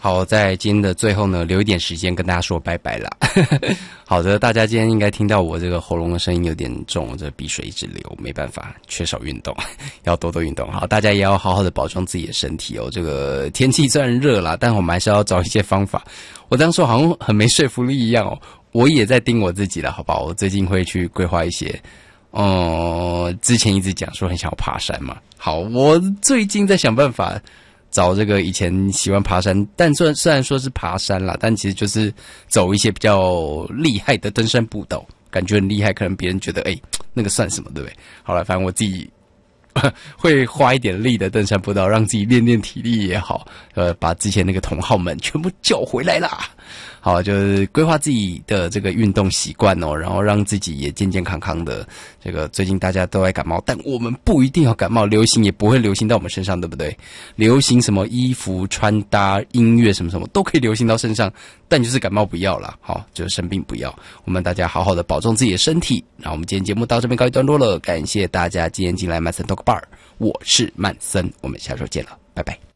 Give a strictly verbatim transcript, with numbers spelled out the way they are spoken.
好，在今天的最后呢，留一点时间跟大家说拜拜啦。好的，大家今天应该听到我这个喉咙的声音有点重，这鼻水一直流，没办法，缺少运动，要多多运动。好，大家也要好好的保重自己的身体哦。这个天气虽然热啦，但我们还是要找一些方法。我这样说好像很没说服力一样哦，我也在盯我自己了，好不好？我最近会去规划一些。哦，之前一直讲说很想要爬山嘛，好，我最近在想办法。找这个以前喜欢爬山，但虽然虽然说是爬山啦，但其实就是走一些比较厉害的登山步道，感觉很厉害，可能别人觉得哎、欸，那个算什么，对不对？好了，反正我自己会花一点力的登山步道，让自己练练体力也好，呃，把之前那个同好们全部叫回来啦。好，就是规划自己的这个运动习惯哦，然后让自己也健健康康的。这个最近大家都爱感冒，但我们不一定要感冒，流行也不会流行到我们身上，对不对？流行什么衣服、穿搭、音乐什么什么都可以流行到身上，但就是感冒不要啦，好，就是生病不要。我们大家好好的保重自己的身体。那我们今天节目到这边告一段落了，感谢大家今天进来曼森 Talk Bar， 我是曼森，我们下周见了，拜拜。